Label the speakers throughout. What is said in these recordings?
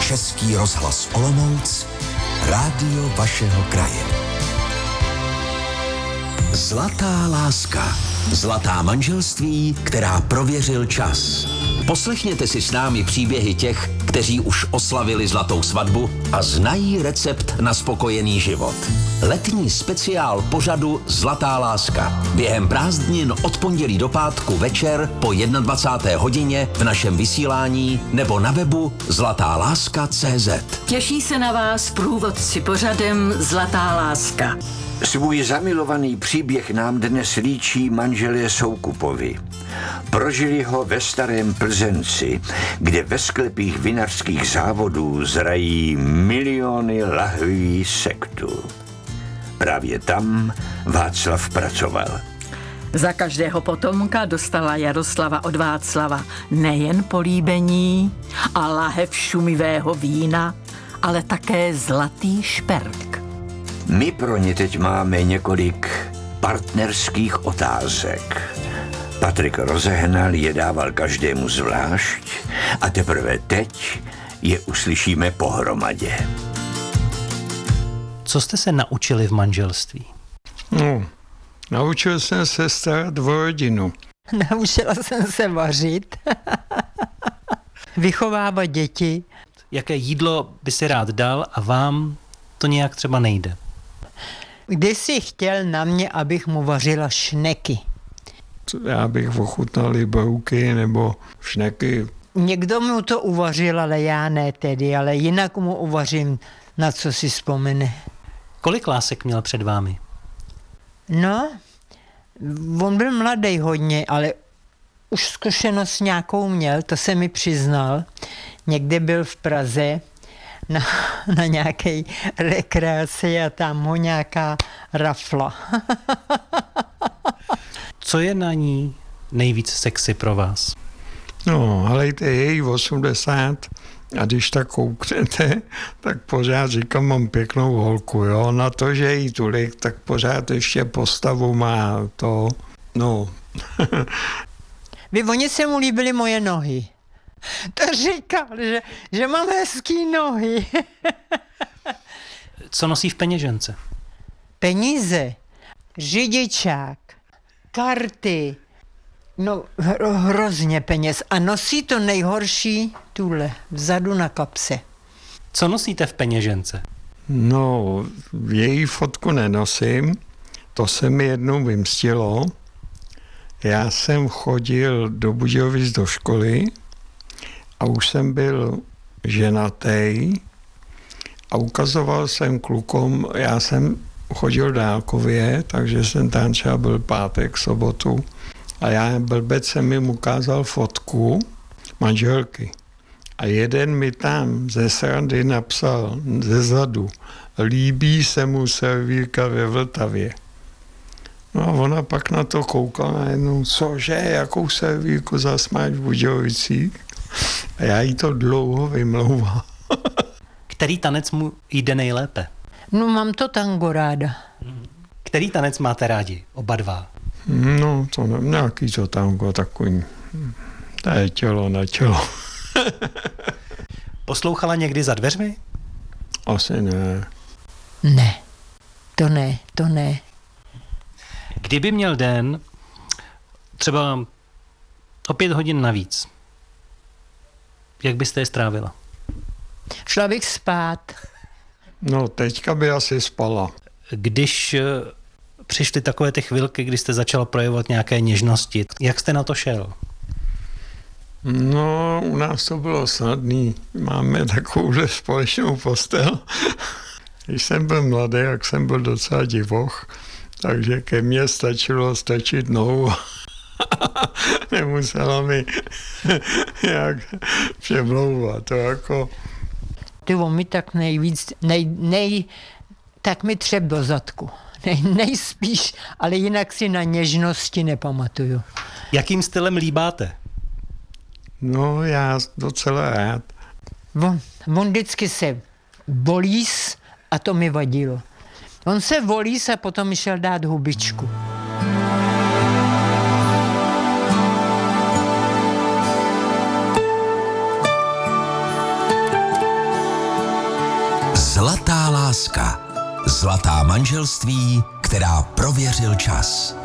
Speaker 1: Český rozhlas Olomouc, rádio vašeho kraje. Zlatá láska. Zlatá manželství, která prověřil čas. Poslechněte si s námi příběhy těch, kteří už oslavili zlatou svatbu a znají recept na spokojený život. Letní speciál pořadu Zlatá láska. Během prázdnin od pondělí do pátku večer po 21. hodině v našem vysílání nebo na webu zlatáláska.cz.
Speaker 2: Těší se na vás průvodci pořadem Zlatá láska.
Speaker 3: Svůj zamilovaný příběh nám dnes líčí manželé Soukupovi. Prožili ho ve Starém Plzenci, kde ve sklepích vinařských závodů zrají miliony lahví sektů. Právě tam Václav pracoval.
Speaker 2: Za každého potomka dostala Jaroslava od Václava nejen políbení a lahev šumivého vína, ale také zlatý šperk.
Speaker 3: My pro ně teď máme několik partnerských otázek. Patrik rozehnal, je dával každému zvlášť a teprve teď je uslyšíme pohromadě.
Speaker 4: Co jste se naučili v manželství?
Speaker 5: Naučil jsem se starat o rodinu.
Speaker 6: Naučila jsem se vařit, vychovávat děti.
Speaker 4: Jaké jídlo by si rád dal a vám to nějak třeba nejde?
Speaker 6: Když si chtěl na mě, abych mu vařila šneky.
Speaker 5: Já bych ochutnal librouky nebo šneky.
Speaker 6: Někdo mu to uvařil, ale já ne tedy, ale jinak mu uvařím, na co si vzpomene.
Speaker 4: Kolik lásek měl před vámi?
Speaker 6: No, on byl mladý hodně, ale už zkušenost nějakou měl, to se mi přiznal. Někde byl v Praze na nějaké rekreaci a tam ho nějaká rafla.
Speaker 4: Co je na ní nejvíc sexy pro vás?
Speaker 5: No, helejte, je jí 80 a když tak kouknete, tak pořád říkám, mám pěknou holku, jo. Na to, že jí tolik, tak pořád ještě postavu má to, no.
Speaker 6: Oni se mu líbily moje nohy. To říkal, že mám hezký nohy.
Speaker 4: Co nosí v peněžence?
Speaker 6: Peníze, řidičák, karty, no hrozně peněz. A nosí to nejhorší tuhle, vzadu na kapse.
Speaker 4: Co nosíte v peněžence?
Speaker 5: No, její fotku nenosím, to se mi jednou vymstilo. Já jsem chodil do Budějovic do školy a už jsem byl ženatý a ukazoval jsem klukům, já jsem chodil dálkově, takže jsem tam třeba byl pátek, sobotu a já blbec jsem jim ukázal fotku manželky. A jeden mi tam ze srandy napsal ze zadu, líbí se mu servírka ve Vltavě. No a ona pak na to koukala najednou, cože, jakou servírku zas máš v Budějovicích? A já jí to dlouho vymlouval.
Speaker 4: Který tanec mu jde nejlépe?
Speaker 6: No mám to tango ráda.
Speaker 4: Který tanec máte rádi, oba dva?
Speaker 5: No, to ne, nějaký to tango takový, to je tělo na tělo.
Speaker 4: Poslouchala někdy za dveřmi?
Speaker 5: Asi ne.
Speaker 6: Ne, to ne.
Speaker 4: Kdyby měl den třeba o 5 hodin navíc, jak byste je strávila?
Speaker 6: Šla bych spát.
Speaker 5: No, teďka by asi spala.
Speaker 4: Když přišly takové ty chvilky, kdy jste začala projevovat nějaké něžnosti, jak jste na to šel?
Speaker 5: No, u nás to bylo snadný. Máme takovouhle společnou postel. Když jsem byl mladý, jak jsem byl docela divoch, takže ke mně stačilo stačit nohou. Nemusela mi jak přemlouvat. To jako...
Speaker 6: Ty mi tak nejvíc, tak mi třep do zadku. Nejspíš, ale jinak si na něžnosti nepamatuju.
Speaker 4: Jakým stylem líbáte?
Speaker 5: No, já docela rád.
Speaker 6: On vždycky se volís a to mi vadilo. On se volís a potom mi šel dát hubičku.
Speaker 1: láska. Zlatá manželství, která prověřil čas.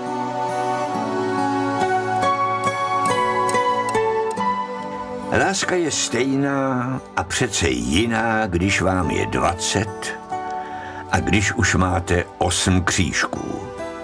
Speaker 3: Láska je stejná a přece jiná, když vám je 20 a když už máte 8 křížků.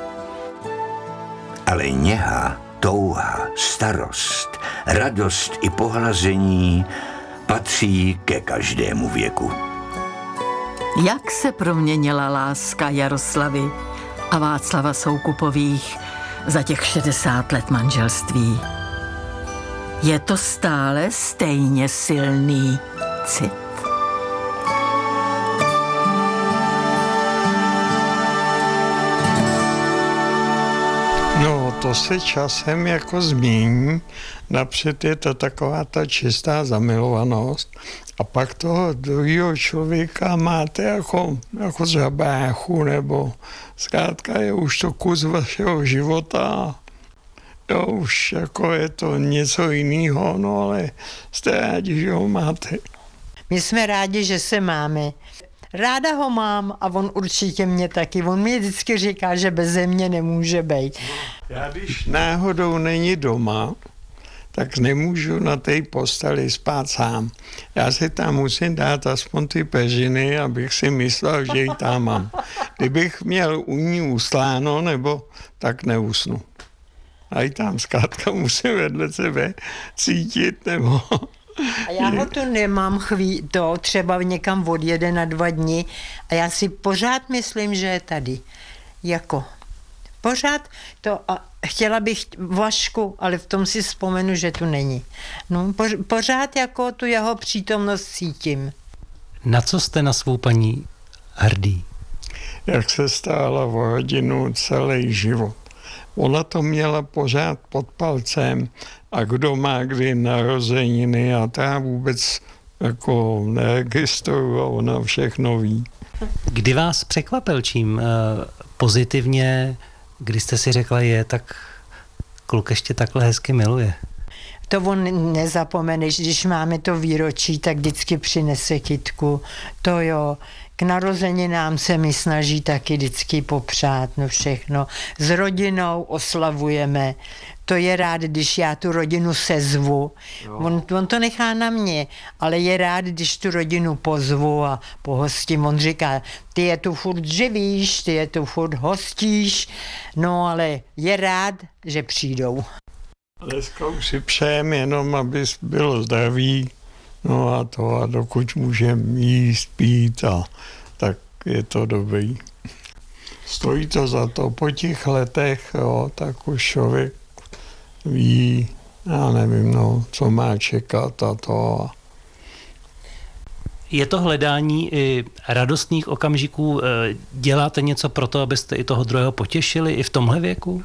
Speaker 3: Ale něha, touha, starost, radost i pohlazení patří ke každému věku.
Speaker 2: Jak se proměnila láska Jaroslavy a Václava Soukupových za těch 60 let manželství? Je to stále stejně silný cit.
Speaker 5: No, to se časem jako změní. Napřed je to taková ta čistá zamilovanost a pak toho druhého člověka máte jako za báchu, nebo zkrátka je už to kus vašeho života. Jo, už jako je to něco jiného, no ale jste rádi, že ho máte.
Speaker 6: My jsme rádi, že se máme. Ráda ho mám a on určitě mě taky. On mi vždycky říká, že beze mě nemůže být.
Speaker 5: Já když náhodou není doma, tak nemůžu na té posteli spát sám. Já si tam musím dát aspoň ty peřiny, abych si myslel, že ji tam mám. Kdybych měl u ní usláno, nebo tak neusnu. A i tam zkrátka musím vedle sebe cítit, nebo...
Speaker 6: A já ho tu nemám třeba někam odjede na 2 dny a já si pořád myslím, že je tady. Jako pořád to, a chtěla bych Vašku, ale v tom si vzpomenu, že tu není. No, pořád jako tu jeho přítomnost cítím.
Speaker 4: Na co jste na svou paní hrdý?
Speaker 5: Jak se stála v rodinu celý život. Ona to měla pořád pod palcem a kdo má kdy narozeniny a ta vůbec jako neregistruje, ona všechno ví.
Speaker 4: Kdy vás překvapil čím pozitivně, kdy jste si řekla, tak kluk ještě takhle hezky miluje?
Speaker 6: To on nezapomene, když máme to výročí, tak vždycky přinese kytku. To jo, k narozeninám se mi snaží taky vždycky popřát, no všechno. S rodinou oslavujeme. To je rád, když já tu rodinu sezvu. On to nechá na mě, ale je rád, když tu rodinu pozvu a pohostím. On říká, ty je tu furt živíš, ty je tu furt hostíš, no ale je rád, že přijdou.
Speaker 5: Dneska už si přejem jenom, aby bylo zdravý, no a to a dokud můžeme jíst, pít a tak je to dobrý. Stojí to za to po těch letech, jo, tak už člověk ví, já nevím, no, co má čekat a to.
Speaker 4: Je to hledání i radostných okamžiků? Děláte něco pro to, abyste i toho druhého potěšili i v tomhle věku?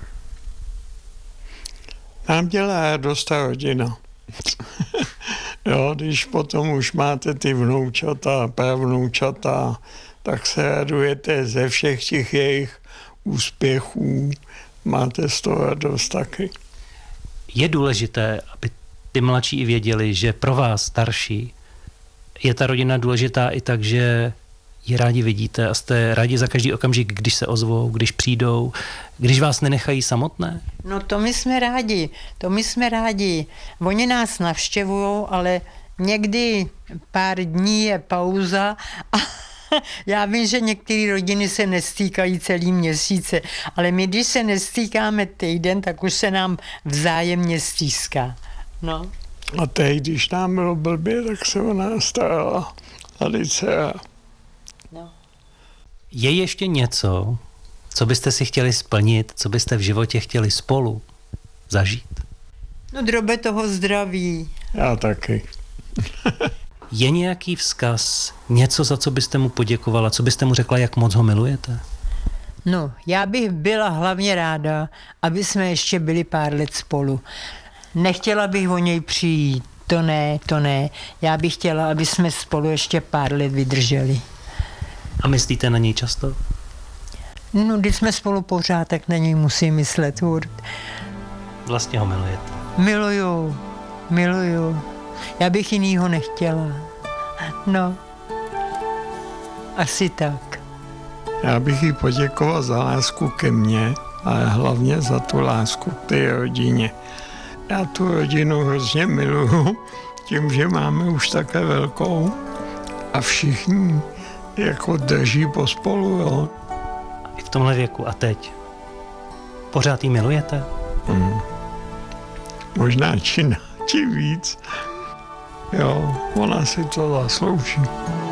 Speaker 5: Nám dělá radost ta rodina. Jo, když potom už máte ty vnoučata, pravnoučata, tak se radujete ze všech těch jejich úspěchů. Máte z toho radost taky.
Speaker 4: Je důležité, aby ty mladší i věděli, že pro vás starší je ta rodina důležitá i tak, že ji rádi vidíte a jste rádi za každý okamžik, když se ozvou, když přijdou, když vás nenechají samotné?
Speaker 6: No to my jsme rádi. Oni nás navštěvujou, ale někdy pár dní je pauza a já vím, že některé rodiny se nestýkají celý měsíce, ale my, když se nestýkáme týden, tak už se nám vzájemně stýská. No.
Speaker 5: A teď, když nám bylo blbě, tak se o nás starala Alice.
Speaker 6: No.
Speaker 4: Je ještě něco, co byste si chtěli splnit, co byste v životě chtěli spolu zažít?
Speaker 6: No drobe toho zdraví.
Speaker 5: Já taky.
Speaker 4: Je nějaký vzkaz, něco, za co byste mu poděkovala, co byste mu řekla, jak moc ho milujete?
Speaker 6: No, já bych byla hlavně ráda, aby jsme ještě byli pár let spolu. Nechtěla bych o něj přijít, to ne. Já bych chtěla, aby jsme spolu ještě pár let vydrželi.
Speaker 4: A myslíte na něj často?
Speaker 6: No, když jsme spolu pořád, tak na něj musím myslet furt.
Speaker 4: Vlastně ho milujete?
Speaker 6: Miluju. Já bych jinýho nechtěla. No. asi tak.
Speaker 5: Já bych jí poděkoval za lásku ke mně, ale hlavně za tu lásku k té rodině. Já tu rodinu hrozně miluju, tím, že máme už také velkou a všichni jako drží pospolu, jo.
Speaker 4: I v tomhle věku a teď. Pořád jí milujete?
Speaker 5: Možná čím víc. Jo, ona si to zaslouží.